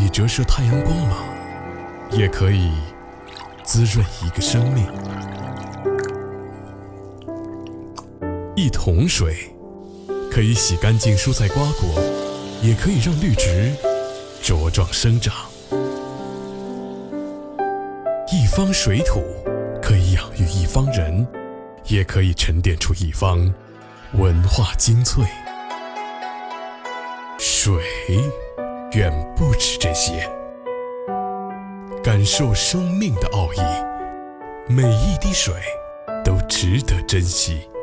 以折射太阳光芒，也可以滋润一个生命。一桶水可以洗干净蔬菜瓜果，也可以让绿植茁壮生长。一方水土可以养育一方人，也可以沉淀出一方文化精粹。水远不止这些，感受生命的奥义，每一滴水都值得珍惜。